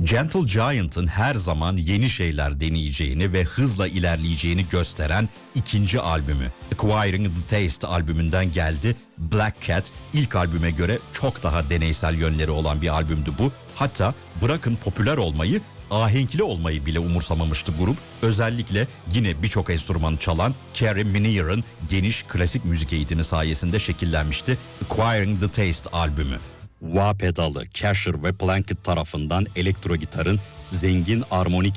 Gentle Giant'ın her zaman yeni şeyler deneyeceğini ve hızla ilerleyeceğini gösteren ikinci albümü. Acquiring the Taste albümünden geldi. Black Cat ilk albüme göre çok daha deneysel yönleri olan bir albümdü bu. Hatta bırakın popüler olmayı, ahenkli olmayı bile umursamamıştı grup. Özellikle yine birçok enstrümanı çalan Carey Meniere'ın geniş klasik müzik eğitimi sayesinde şekillenmişti Acquiring the Taste albümü. Wah pedalı, Casher ve Plunkett tarafından elektro gitarın zengin armonik